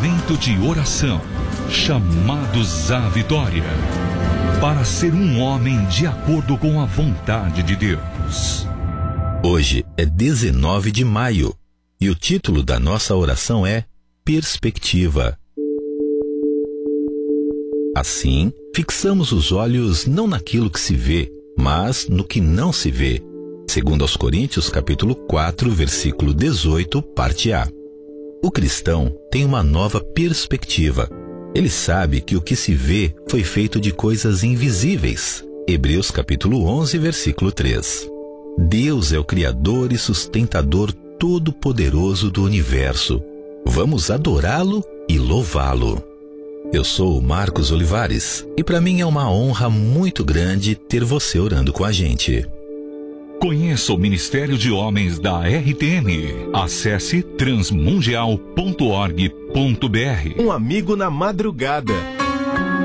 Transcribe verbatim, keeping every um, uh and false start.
momento de oração, chamados à vitória, para ser um homem de acordo com a vontade de Deus. Hoje é dezenove de maio e o título da nossa oração é Perspectiva. Assim, fixamos os olhos não naquilo que se vê, mas no que não se vê. Segundo aos Coríntios, capítulo quatro, versículo dezoito, parte A. O cristão tem uma nova perspectiva. Ele sabe que o que se vê foi feito de coisas invisíveis. Hebreus, capítulo onze, versículo três. Deus é o Criador e sustentador todo-poderoso do universo. Vamos adorá-lo e louvá-lo. Eu sou o Marcos Olivares e para mim é uma honra muito grande ter você orando com a gente. Conheça o Ministério de Homens da R T M. Acesse transmundial ponto org ponto br. Um amigo na madrugada.